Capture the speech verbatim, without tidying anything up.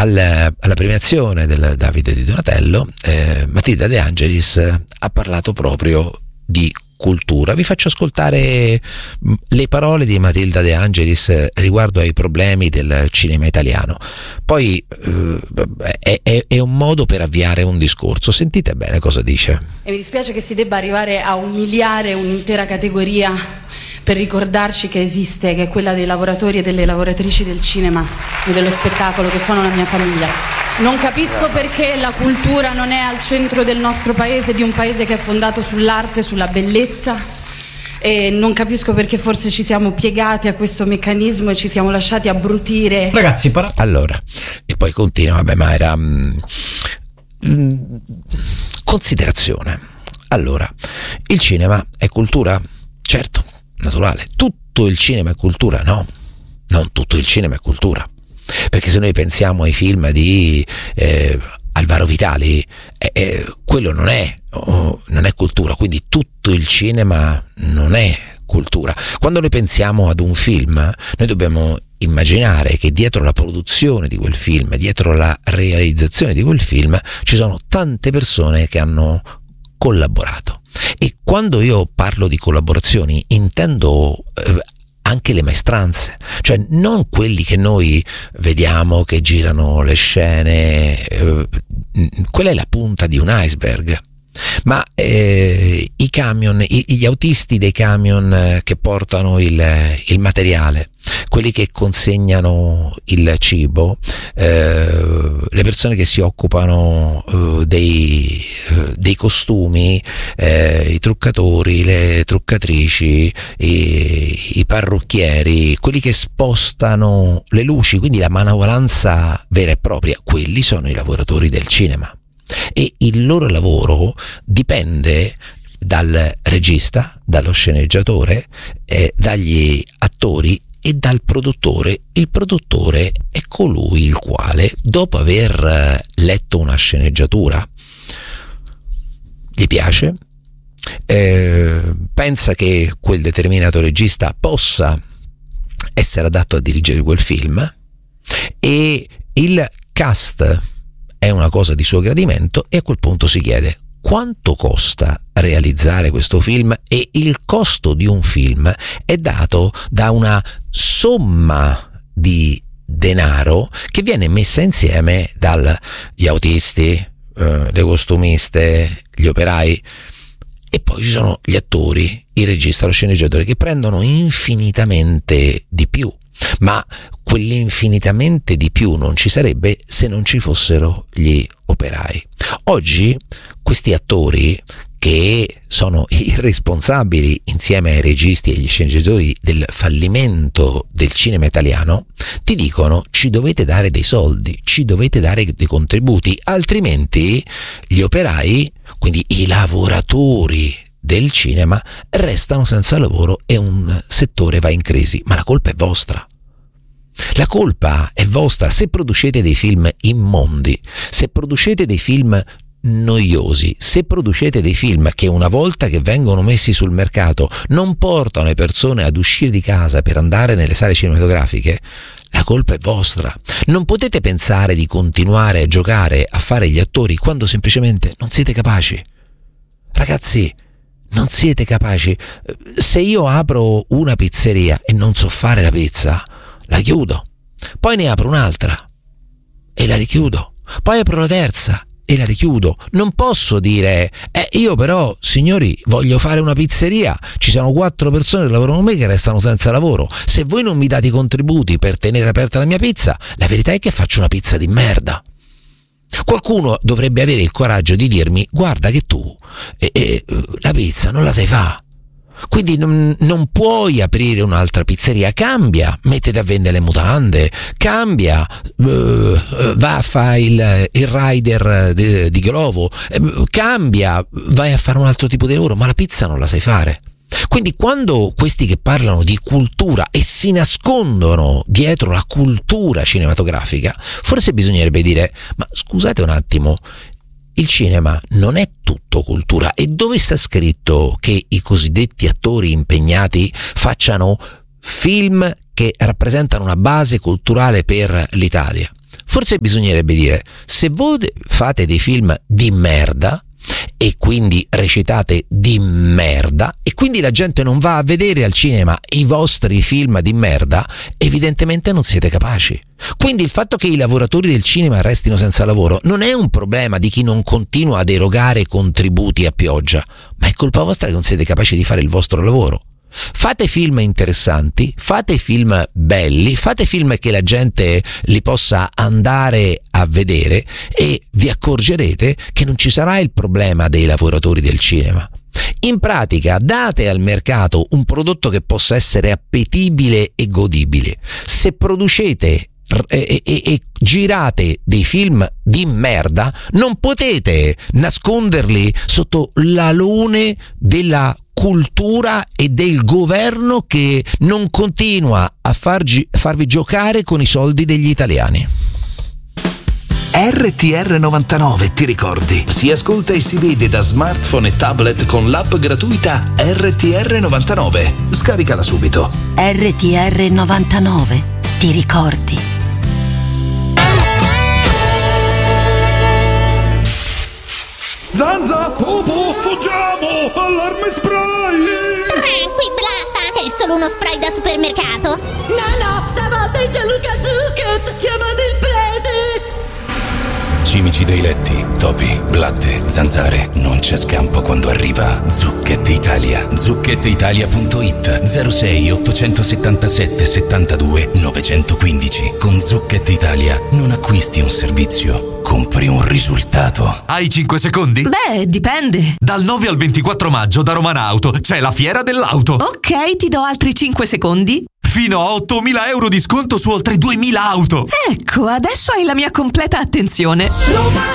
al, alla premiazione del Davide di Donatello, eh, Matilda De Angelis ha parlato proprio di cultura. Vi faccio ascoltare le parole di Matilda De Angelis riguardo ai problemi del cinema italiano. Poi eh, è, è, è un modo per avviare un discorso. Sentite bene cosa dice. E mi dispiace che si debba arrivare a umiliare un'intera categoria per ricordarci che esiste, che è quella dei lavoratori e delle lavoratrici del cinema e dello spettacolo, che sono la mia famiglia. Non capisco perché la cultura non è al centro del nostro paese, di un paese che è fondato sull'arte, sulla bellezza, e non capisco perché forse ci siamo piegati a questo meccanismo e ci siamo lasciati abbrutire. Ragazzi, para- allora, e poi continua, vabbè, ma era mh, mh, considerazione. Allora, il cinema è cultura? Certo, naturale. Tutto il cinema è cultura? No, non tutto il cinema è cultura. Perché se noi pensiamo ai film di eh, Alvaro Vitali, eh, eh, quello non è, oh, non è cultura, quindi tutto il cinema non è cultura. Quando noi pensiamo ad un film, noi dobbiamo immaginare che dietro la produzione di quel film, dietro la realizzazione di quel film, ci sono tante persone che hanno collaborato. E quando io parlo di collaborazioni intendo eh, anche le maestranze, cioè non quelli che noi vediamo che girano le scene, eh, quella è la punta di un iceberg, ma eh, i camion, i, gli autisti dei camion che portano il, il materiale, quelli che consegnano il cibo, eh, le persone che si occupano eh, dei, eh, dei costumi, eh, i truccatori, le truccatrici, i, i parrucchieri, quelli che spostano le luci, quindi la manovalanza vera e propria, quelli sono i lavoratori del cinema. E il loro lavoro dipende dal regista, dallo sceneggiatore, eh, dagli attori e dal produttore. Il produttore è colui il quale, dopo aver letto una sceneggiatura, gli piace, eh, pensa che quel determinato regista possa essere adatto a dirigere quel film, e il cast è una cosa di suo gradimento, e a quel punto si chiede quanto costa realizzare questo film, e il costo di un film è dato da una somma di denaro che viene messa insieme dagli autisti, eh, le costumiste, gli operai, e poi ci sono gli attori, il regista, lo sceneggiatore, che prendono infinitamente di più. Ma quell'infinitamente di più non ci sarebbe se non ci fossero gli operai. Oggi questi attori, che sono i responsabili insieme ai registi e agli sceneggiatori del fallimento del cinema italiano, ti dicono: ci dovete dare dei soldi, ci dovete dare dei contributi, altrimenti gli operai, quindi i lavoratori del cinema, restano senza lavoro e un settore va in crisi. Ma la colpa è vostra. La colpa è vostra se producete dei film immondi, se producete dei film noiosi, se producete dei film che una volta che vengono messi sul mercato non portano le persone ad uscire di casa per andare nelle sale cinematografiche. La colpa è vostra. Non potete pensare di continuare a giocare a fare gli attori quando semplicemente non siete capaci. Ragazzi, non siete capaci. Se io apro una pizzeria e non so fare la pizza, la chiudo, poi ne apro un'altra e la richiudo, poi apro la terza e la richiudo. Non posso dire eh io però, signori, voglio fare una pizzeria, ci sono quattro persone che lavorano con me che restano senza lavoro, se voi non mi date i contributi per tenere aperta la mia pizza, la verità è che faccio una pizza di merda. Qualcuno dovrebbe avere il coraggio di dirmi: guarda che tu eh, eh, la pizza non la sai fare, quindi non, non puoi aprire un'altra pizzeria, cambia, mettiti a vendere le mutande, cambia, uh, va a fare il, il rider di, di Glovo, uh, cambia, vai a fare un altro tipo di lavoro, ma la pizza non la sai fare. Quindi quando questi che parlano di cultura e si nascondono dietro la cultura cinematografica, forse bisognerebbe dire: ma scusate un attimo, il cinema non è tutto cultura. E dove sta scritto che i cosiddetti attori impegnati facciano film che rappresentano una base culturale per l'Italia? Forse bisognerebbe dire: se voi fate dei film di merda e quindi recitate di merda e quindi la gente non va a vedere al cinema i vostri film di merda, evidentemente non siete capaci. Quindi il fatto che i lavoratori del cinema restino senza lavoro non è un problema di chi non continua ad erogare contributi a pioggia, ma è colpa vostra che non siete capaci di fare il vostro lavoro. Fate film interessanti, fate film belli, fate film che la gente li possa andare a vedere e vi accorgerete che non ci sarà il problema dei lavoratori del cinema. In pratica date al mercato un prodotto che possa essere appetibile e godibile. Se producete E, e, e girate dei film di merda, non potete nasconderli sotto l'alone della cultura e del governo che non continua a fargi, farvi giocare con i soldi degli italiani. R T R novantanove, ti ricordi? Si ascolta e si vede da smartphone e tablet con l'app gratuita R T R novantanove. Scaricala subito. R T R novantanove, ti ricordi? Zanza, Popo, fuggiamo! Allarme spray! Tranqui, Blatta! È solo uno spray da supermercato! No, no, stavolta è Gianluca Zucchet! Chiamate il prete! Cimici dei letti, topi, blatte, zanzare, non c'è scampo quando arriva Zucchet Italia. zucchet italia punto it zero sei ottocentosettantasette settantadue novecentoquindici. Con Zucchet Italia non acquisti un servizio, compri un risultato. Hai cinque secondi? Beh, dipende. Dal nove al ventiquattro maggio da Romanauto c'è la fiera dell'auto. Ok, ti do altri cinque secondi. Fino a ottomila euro di sconto su oltre duemila auto. Ecco, adesso hai la mia completa attenzione. Roma